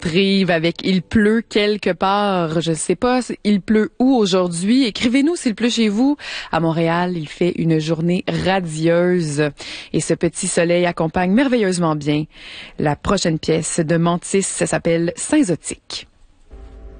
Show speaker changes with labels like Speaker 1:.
Speaker 1: Rive avec Il pleut quelque part. Je sais pas, il pleut où aujourd'hui? Écrivez-nous s'il pleut chez vous. À Montréal, il fait une journée radieuse. Et ce petit soleil accompagne merveilleusement bien la prochaine pièce de Mantis. Ça s'appelle Saint-Zotique.